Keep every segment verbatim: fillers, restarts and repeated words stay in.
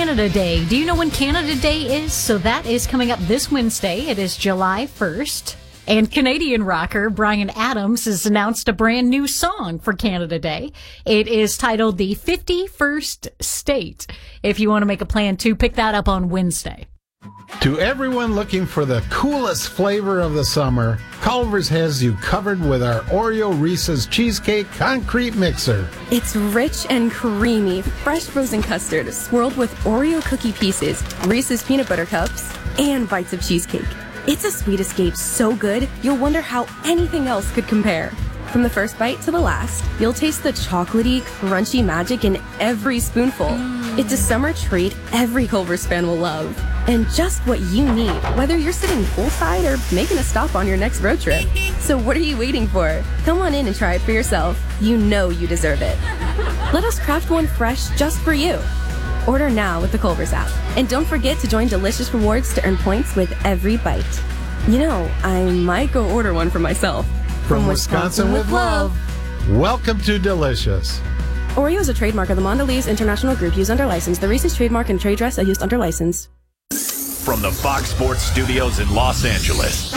Canada Day. Do you know when Canada Day is? So that is coming up this Wednesday. It is July first. And Canadian rocker Bryan Adams has announced a brand new song for Canada Day. It is titled The fifty-first State. If you want to make a plan to pick that up on Wednesday. To everyone looking for the coolest flavor of the summer, Culver's has you covered with our Oreo Reese's Cheesecake Concrete Mixer. It's rich and creamy, fresh frozen custard swirled with Oreo cookie pieces, Reese's peanut butter cups, and bites of cheesecake. It's a sweet escape so good, you'll wonder how anything else could compare. From the first bite to the last, you'll taste the chocolatey, crunchy magic in every spoonful. Mm. It's a summer treat every Culver's fan will love. And just what you need, whether you're sitting poolside or making a stop on your next road trip. So what are you waiting for? Come on in and try it for yourself. You know you deserve it. Let us craft one fresh just for you. Order now with the Culver's app. And don't forget to join Delicious Rewards to earn points with every bite. You know, I might go order one for myself. From, From Wisconsin, Wisconsin with love. Welcome to Delicious. Oreo is a trademark of the Mondelez International Group used under license. The Reese's trademark and trade dress are used under license. From the Fox Sports Studios in Los Angeles,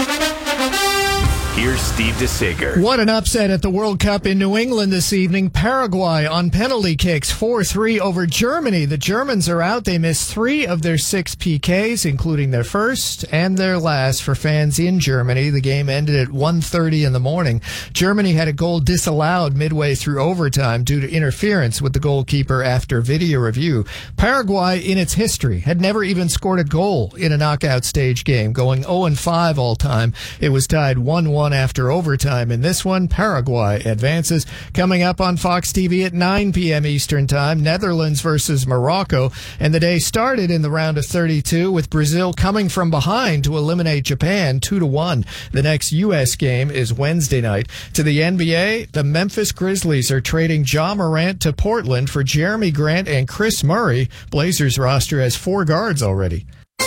here's Steve DeSager. What an upset at the World Cup in New England this evening. Paraguay on penalty kicks, four three over Germany. The Germans are out. They missed three of their six P Ks, including their first and their last for fans in Germany. The game ended at one thirty in the morning. Germany had a goal disallowed midway through overtime due to interference with the goalkeeper after video review. Paraguay, in its history, had never even scored a goal in a knockout stage game, going oh and five all time. It was tied one one after overtime. In this one, Paraguay advances. Coming up on Fox T V at nine p.m. Eastern Time, Netherlands versus Morocco. And the day started in the round of thirty-two with Brazil coming from behind to eliminate Japan two to one. The next U S game is Wednesday night. To the N B A, the Memphis Grizzlies are trading Ja Morant to Portland for Jeremy Grant and Chris Murray. Blazers roster has four guards already.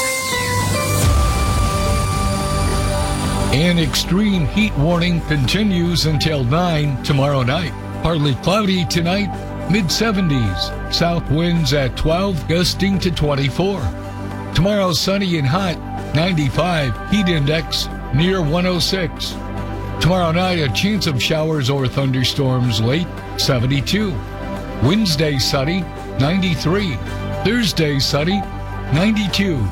An extreme heat warning continues until nine tomorrow night. Partly cloudy tonight, mid seventies. South winds at twelve, gusting to twenty-four. Tomorrow sunny and hot, ninety-five. Heat index near one oh six. Tomorrow night a chance of showers or thunderstorms late, seventy-two. Wednesday sunny, ninety-three. Thursday sunny, ninety-two.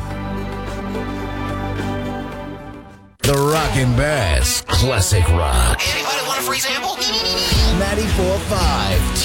The Rockin' Bass Classic Rock. Anybody want a free sample? ninety-four point five